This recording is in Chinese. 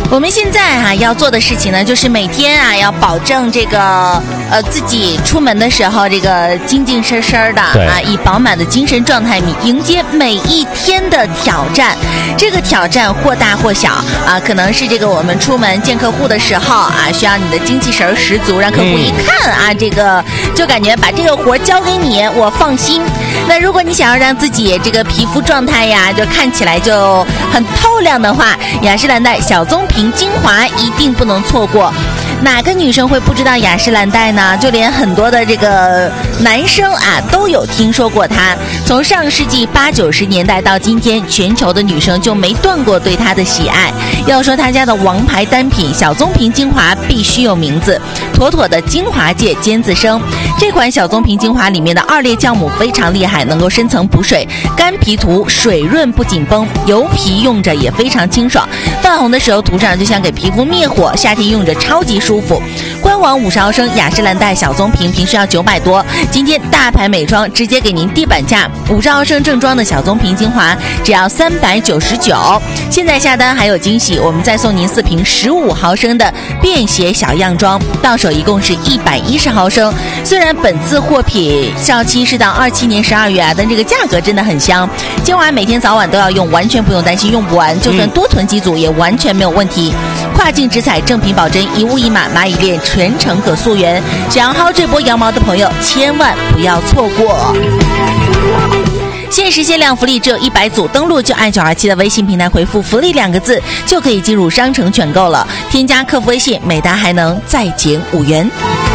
我们现在要做的事情呢，就是每天要保证这个自己出门的时候这个精精神神的以饱满的精神状态迎接每一天的挑战。这个挑战或大或小可能是这个我们出门见客户的时候需要你的精气神十足，让客户一看这个就感觉把这个活交给你，我放心。那如果你想要让自己这个皮肤状态就看起来就很透亮的话，雅诗兰黛小棕瓶精华一定不能错过。哪个女生会不知道雅诗兰黛呢？就连很多的这个男生都有听说过它。从上世纪80、90年代到今天，全球的女生就没断过对它的喜爱。要说他家的王牌单品小棕瓶精华必须有名字，妥妥的精华界尖子生。这款小棕瓶精华里面的2列酵母非常厉害，能够深层补水，干皮涂水润不紧绷，油皮用着也非常清爽，泛红的时候涂上就像给皮肤灭火，夏天用着超级舒服。官网50毫升雅诗兰黛小棕瓶平时要900多，今天大牌美妆直接给您地板价，50毫升正装的小棕瓶精华只要399。现在下单还有惊喜，我们再送您4瓶15毫升的便携小样装，到手一共是110毫升。虽然本次货品效期是到27年12月但这个价格真的很香。精华每天早晚都要用，完全不用担心用不完，就算多囤几组也完全没有问题。跨境直采，正品保真，一物一码，蚂蚁链全程可溯源。想要薅这波羊毛的朋友千万不要错过，限时限量福利只有100组，登录就按927的微信平台回复福利2个字就可以进入商城选购了，添加客服微信，每单还能再减5元。